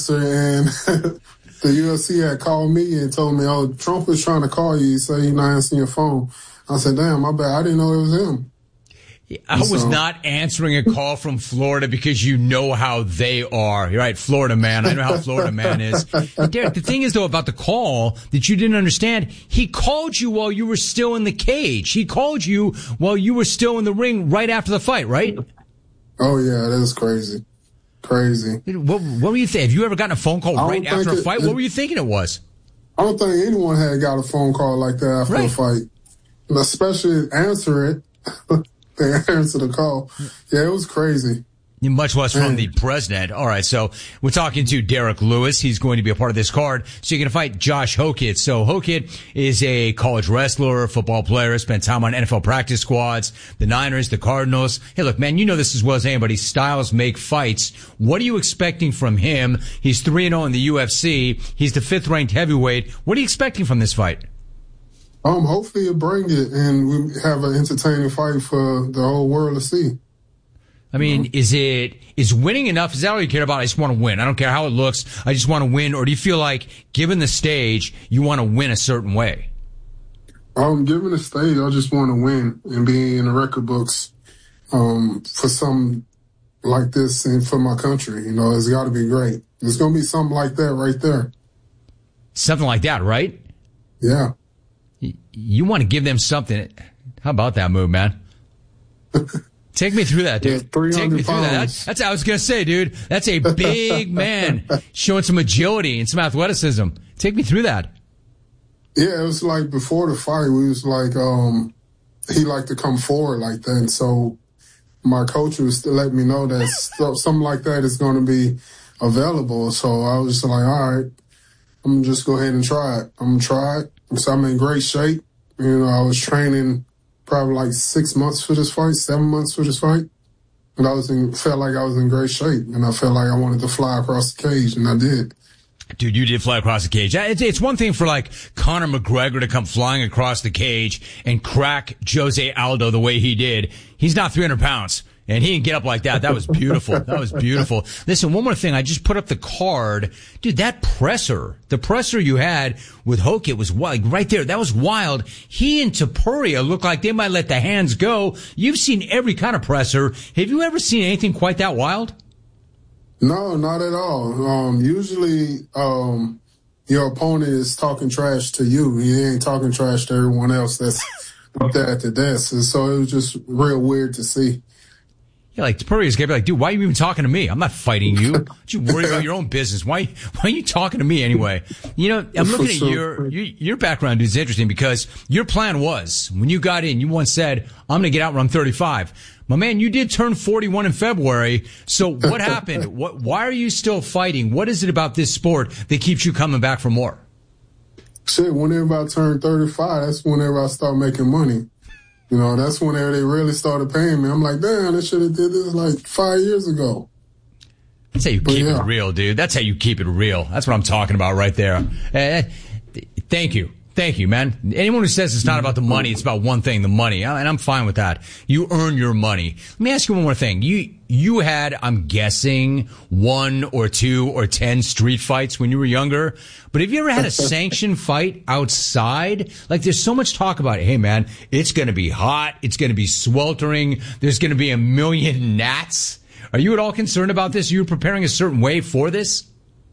and the UFC had called me and told me, "Oh, Trump is trying to call you. He said he's not answering your phone." I said, "Damn, my bad. I didn't know it was him." I was not answering a call from Florida because you know how they are. You're right, Florida man. I know how Florida man is. Derek, the thing is, though, about the call that you didn't understand, he called you while you were still in the cage. He called you while you were still in the ring right after the fight, right? Oh, yeah, that was crazy. Crazy. What were you thinking? Have you ever gotten a phone call right after a fight? What were you thinking it was? I don't think anyone had got a phone call like that after a fight. Especially answer it. They answer the call. Yeah, it was crazy. Much less from the president. All right, so we're talking to Derek Lewis. He's going to be a part of this card. So you're going to fight Josh Hokit. So Hokit is a college wrestler, football player, spent time on NFL practice squads, the Niners, the Cardinals. Hey, look, man, you know this as well as anybody. Styles make fights. What are you expecting from him? He's 3-0 in the UFC. He's the 5th-ranked heavyweight. What are you expecting from this fight? Hopefully you bring it and we have an entertaining fight for the whole world to see. I mean, is winning enough? Is that all you care about? I just want to win. I don't care how it looks. I just want to win. Or do you feel like, given the stage, you want to win a certain way? Given the stage, I just want to win and be in the record books, for something like this and for my country. You know, it's got to be great. There's going to be something like that right there. Something like that, right? Yeah. You want to give them something. How about that move, man? Take me through that, dude. Yeah, Take me through that. pounds. That's what I was going to say, dude. That's a big man showing some agility and some athleticism. Take me through that. Yeah, it was like before the fight, we was like, he liked to come forward like that. And so my coach was to let me know that something like that is going to be available. So I was just like, all right, I'm going to just go ahead and try it. I'm going to try it. So I'm in great shape. You know, I was training probably like 6 months for this fight, 7 months for this fight. And felt like I was in great shape. And I felt like I wanted to fly across the cage, and I did. Dude, you did fly across the cage. It's one thing for like Conor McGregor to come flying across the cage and crack Jose Aldo the way he did. He's not 300 pounds. And he didn't get up like that. That was beautiful. That was beautiful. Listen, one more thing. I just put up the card. Dude, that presser, the presser you had with Hokit was wild. Right there. That was wild. He and Topuria looked like they might let the hands go. You've seen every kind of presser. Have you ever seen anything quite that wild? No, not at all. Usually, your opponent is talking trash to you. He ain't talking trash to everyone else that's up there at the desk. And so it was just real weird to see. Yeah, like Topuria's gonna be like, dude, why are you even talking to me? I'm not fighting you. Don't you worry about your own business. Why are you talking to me anyway? You know, I'm looking at your background, dude. It's interesting because your plan was, when you got in, you once said, I'm gonna get out when I'm 35. My man, you did turn 41 in February. So what happened? Why are you still fighting? What is it about this sport that keeps you coming back for more? Shit, whenever I turned 35, that's whenever I start making money. You know, that's whenever they really started paying me. I'm like, damn, they should have did this like 5 years ago. That's how you keep it real, dude. That's how you keep it real. That's what I'm talking about right there. Thank you. Thank you, man. Anyone who says it's not about the money, it's about one thing, the money. And I'm fine with that. You earn your money. Let me ask you one more thing. You had, I'm guessing, 1 or 2 or 10 street fights when you were younger. But have you ever had a sanctioned fight outside? Like, there's so much talk about it. Hey, man, it's going to be hot. It's going to be sweltering. There's going to be a million gnats. Are you at all concerned about this? Are you preparing a certain way for this?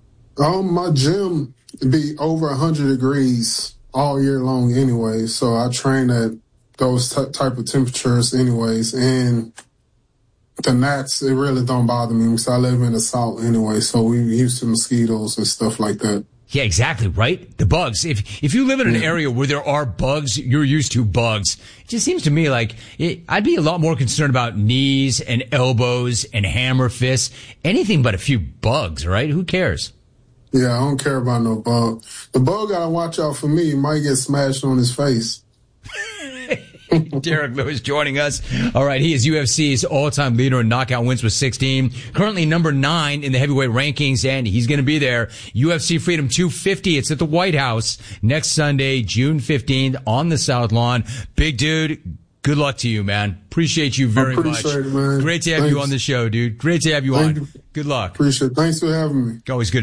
My gym be over 100 degrees all year long anyway. So I train at those type of temperatures anyways. And the gnats, it really don't bother me because I live in the South anyway. So we used to mosquitoes and stuff like that. Yeah, exactly, right? The bugs. If you live in an area where there are bugs, you're used to bugs. It just seems to me like I'd be a lot more concerned about knees and elbows and hammer fists. Anything but a few bugs, right? Who cares? Yeah, I don't care about no bug. The bug gotta watch out for me. He might get smashed on his face. Derek Lewis joining us. All right, he is UFC's all-time leader in knockout wins with 16. Currently number 9 in the heavyweight rankings, and he's going to be there. UFC Freedom 250. It's at the White House next Sunday, June 15th on the South Lawn. Big dude, good luck to you, man. Appreciate you very much. Appreciate it, man. Great to have you on the show, dude. Great to have you on. Good luck. Appreciate it. Thanks for having me. Always good.